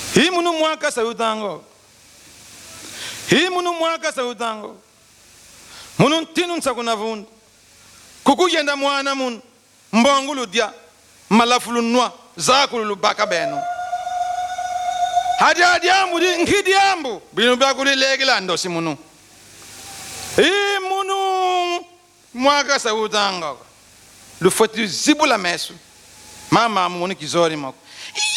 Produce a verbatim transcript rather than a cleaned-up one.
Hii munu mwaka sautango. Hii munu mwaka sautango. Munu tinun sakunavun. Kuku yenda mwana mun. Mbongulu dia. Malafulu nwa. Zakulu baka beno. Hadi hadi ambu di nkidi ambu. Binu bakuli legi lando si munu. Hii munu mwaka sautango. Lufoti zibula mesu. Mama munu kizori moko.